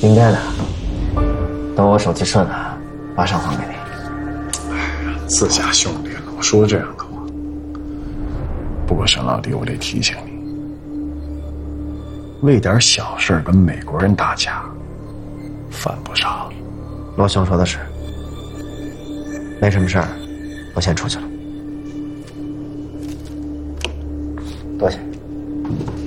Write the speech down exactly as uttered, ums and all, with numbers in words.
应该的。等我手气顺了，马上还给你。 哎呀，自家兄弟老说这样的话。不过沈老弟，我得提醒你，为点小事跟美国人打架，犯不上。 罗兄说的是，没什么事儿，我先出去了。多谢。